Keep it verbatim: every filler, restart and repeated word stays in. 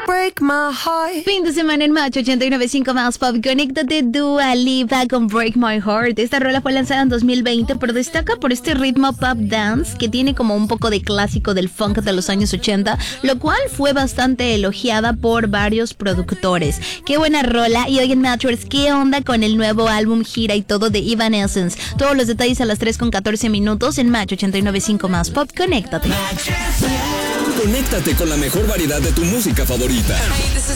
break my heart. Fin de semana en Match ochenta y nueve punto cinco más Pop. Conéctate, Dua Lipa con Break My Heart. Esta rola fue lanzada en dos mil veinte, pero destaca por este ritmo pop dance que tiene como un poco de clásico del funk de los años ochenta, lo cual fue bastante elogiada por varios productores. Qué buena rola. Y hoy en Matchers, ¿qué onda con el nuevo álbum, gira y todo de Evanescence? Todos los detalles a las tres con catorce minutos en Match ochenta y nueve punto cinco más Pop. Conéctate. Conéctate con la mejor variedad de tu música favorita. Hey, this is